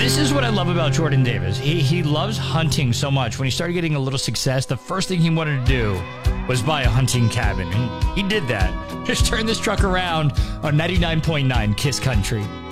This is what I love about Jordan Davis. He loves hunting so much. When he started getting a little success, the first thing he wanted to do was buy a hunting cabin. And he did that. Just turn this truck around on 99.9 Kiss Country.